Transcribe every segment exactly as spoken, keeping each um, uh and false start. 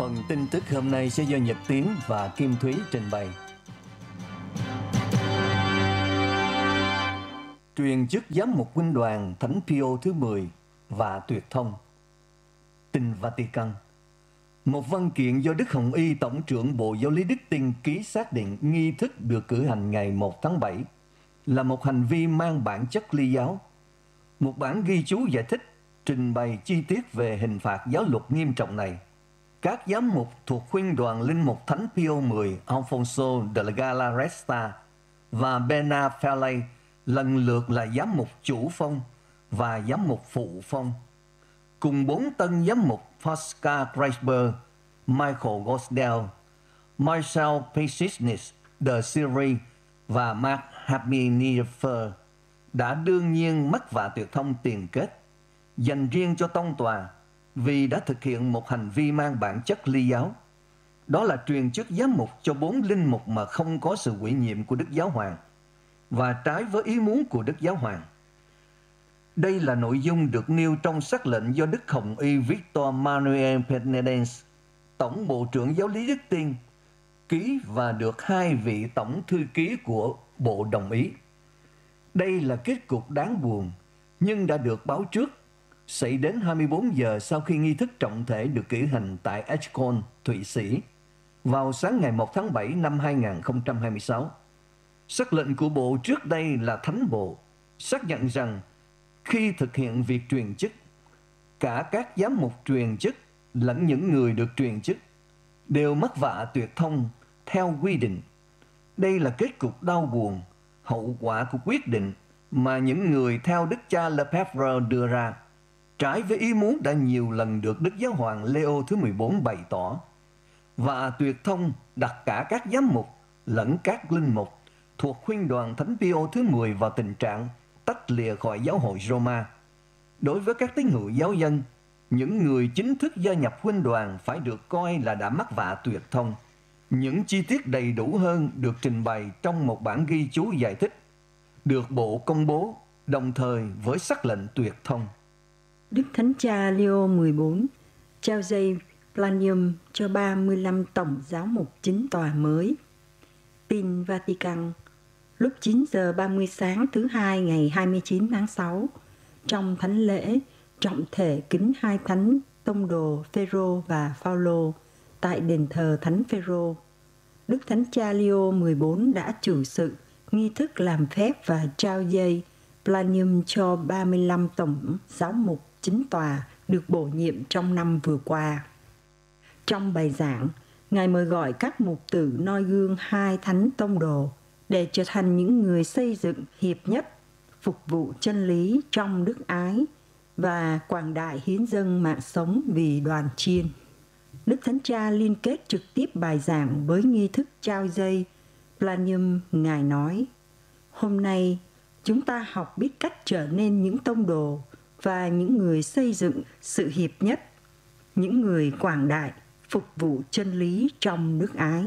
Phần tin tức hôm nay sẽ do Nhật Tiến và Kim Thúy trình bày. Truyền chức giám mục huynh đoàn Thánh Pio thứ mười và tuyệt thông. Tin Vatican. Một văn kiện do Đức Hồng Y Tổng trưởng Bộ Giáo lý Đức Tin ký xác định nghi thức được cử hành ngày một tháng bảy là một hành vi mang bản chất ly giáo. Một bản ghi chú giải thích trình bày chi tiết về hình phạt giáo luật nghiêm trọng này. Các giám mục thuộc huynh đoàn linh mục Thánh Pio mười Alfonso de la Galarreta và Bernard Felley lần lượt là giám mục chủ phong và giám mục phụ phong, cùng bốn tân giám mục Pascal Kreisberg, Michael Gosdell, Marcel Pesisnis de Syrie và Mark Habinifer đã đương nhiên mắc vạ tuyệt thông tiền kết dành riêng cho tông tòa vì đã thực hiện một hành vi mang bản chất ly giáo. Đó là truyền chức giám mục cho bốn linh mục mà không có sự ủy nhiệm của Đức Giáo Hoàng và trái với ý muốn của Đức Giáo Hoàng. Đây là nội dung được nêu trong sắc lệnh do Đức Hồng Y Victor Manuel Penedens, Tổng Bộ trưởng Giáo lý Đức Tin, ký và được hai vị tổng thư ký của Bộ đồng ý. Đây là kết cục đáng buồn nhưng đã được báo trước, xảy đến hai mươi bốn giờ sau khi nghi thức trọng thể được cử hành tại Echcon, Thụy Sĩ, vào sáng ngày một tháng bảy năm hai nghìn không trăm hai mươi sáu. Sắc lệnh của Bộ trước đây là Thánh Bộ, xác nhận rằng khi thực hiện việc truyền chức, cả các giám mục truyền chức lẫn những người được truyền chức đều mắc vạ tuyệt thông theo quy định. Đây là kết cục đau buồn, hậu quả của quyết định mà những người theo Đức cha Lefebvre đưa ra, trái với ý muốn đã nhiều lần được Đức Giáo hoàng Leo thứ mười bốn bày tỏ. Và tuyệt thông đặt cả các giám mục lẫn các linh mục thuộc huynh đoàn Thánh Pio thứ mười vào tình trạng tách lìa khỏi giáo hội Roma. Đối với các tín hữu giáo dân, những người chính thức gia nhập huynh đoàn phải được coi là đã mắc vạ tuyệt thông. Những chi tiết đầy đủ hơn được trình bày trong một bản ghi chú giải thích, được Bộ công bố đồng thời với sắc lệnh tuyệt thông. Đức Thánh Cha Leo mười bốn trao dây Planium cho ba mươi lăm tổng giáo mục chính tòa mới. Tin Vatican. Lúc chín giờ ba mươi sáng thứ hai ngày hai mươi chín tháng sáu, trong thánh lễ trọng thể kính hai thánh tông đồ Phêrô và Phaolô tại đền thờ Thánh Phêrô, Đức Thánh Cha Leo mười bốn đã chủ sự nghi thức làm phép và trao dây Planium cho ba mươi lăm tổng giáo mục chính tòa được bổ nhiệm trong năm vừa qua. Trong bài giảng, Ngài mời gọi các mục tử noi gương hai thánh tông đồ để trở thành những người xây dựng hiệp nhất, phục vụ chân lý trong đức ái và quảng đại hiến dâng mạng sống vì đoàn chiên. Đức Thánh Cha liên kết trực tiếp bài giảng với nghi thức trao dây Planium. Ngài nói: hôm nay chúng ta học biết cách trở nên những tông đồ và những người xây dựng sự hiệp nhất, những người quảng đại phục vụ chân lý trong đức ái.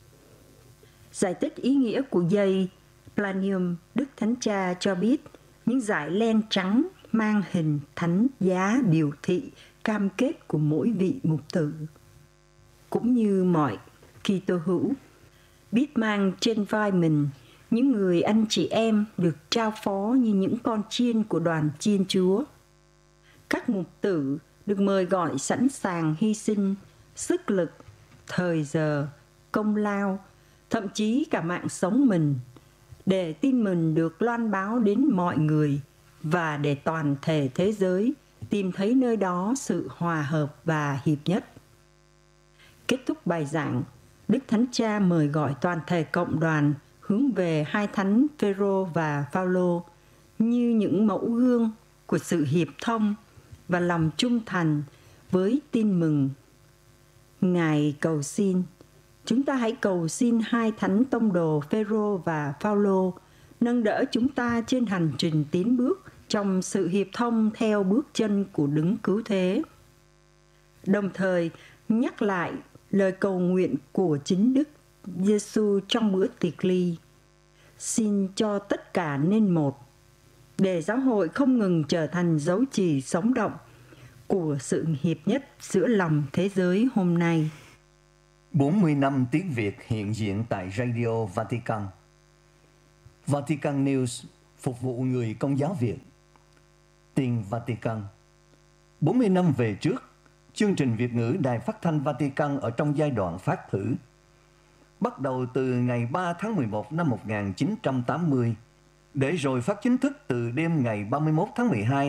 Giải thích ý nghĩa của dây Planium, Đức Thánh Cha cho biết những dải len trắng mang hình thánh giá biểu thị cam kết của mỗi vị mục tử. Cũng như mọi Kitô hữu, biết mang trên vai mình những người anh chị em được trao phó như những con chiên của đoàn chiên Chúa. Các mục tử được mời gọi sẵn sàng hy sinh sức lực, thời giờ, công lao, thậm chí cả mạng sống mình, để tin mừng được loan báo đến mọi người và để toàn thể thế giới tìm thấy nơi đó sự hòa hợp và hiệp nhất. Kết thúc bài giảng, Đức Thánh Cha mời gọi toàn thể cộng đoàn hướng về hai thánh Phêrô và Phaolô như những mẫu gương của sự hiệp thông và lòng trung thành với tin mừng. Ngài cầu xin, chúng ta hãy cầu xin hai thánh tông đồ Phêrô và Phaolô nâng đỡ chúng ta trên hành trình tiến bước trong sự hiệp thông theo bước chân của Đấng Cứu Thế. Đồng thời nhắc lại lời cầu nguyện của chính Đức Giêsu trong bữa tiệc ly: xin cho tất cả nên một, để giáo hội không ngừng trở thành dấu chỉ sống động của sự hiệp nhất giữa lòng thế giới hôm nay. bốn mươi năm tiếng Việt hiện diện tại Radio Vatican. Vatican News phục vụ người Công giáo Việt. Tin Vatican. bốn mươi năm về trước, chương trình Việt ngữ Đài Phát thanh Vatican ở trong giai đoạn phát thử. Bắt đầu từ ngày ba tháng mười một năm một nghìn chín trăm tám mươi, để rồi phát chính thức từ đêm ngày ba mươi mốt tháng mười hai